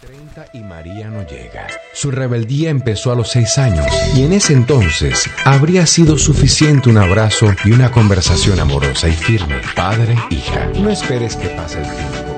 Y María no llega. Su rebeldía empezó a los 6 años y en ese entonces habría sido suficiente un abrazo y una conversación amorosa y firme. Padre, hija, no esperes que pase el tiempo.